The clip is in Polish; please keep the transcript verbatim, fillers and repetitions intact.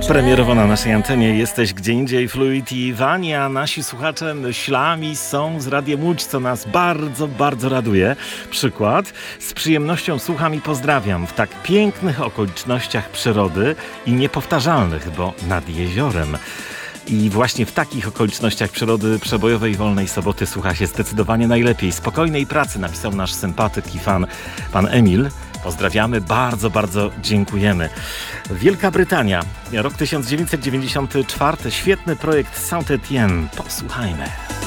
Premierowo na naszej antenie Jesteś Gdzie Indziej, Fluid i Wania, a nasi słuchacze myślami są z Radiem Łódź, co nas bardzo, bardzo raduje. Przykład: z przyjemnością słucham i pozdrawiam w tak pięknych okolicznościach przyrody i niepowtarzalnych, bo nad jeziorem. I właśnie w takich okolicznościach przyrody przebojowej wolnej soboty słucha się zdecydowanie najlepiej. Spokojnej pracy, napisał nasz sympatyk i fan, pan Emil. Pozdrawiamy, bardzo, bardzo dziękujemy. Wielka Brytania, rok tysiąc dziewięćset dziewięćdziesiąty czwarty, świetny projekt Saint Etienne. Posłuchajmy.